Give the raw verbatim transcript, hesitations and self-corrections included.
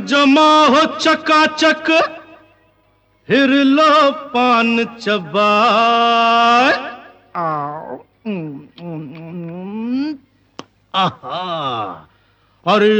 जमा हो चकाचक, फिर लो पान चबाए। आओ। आहा। और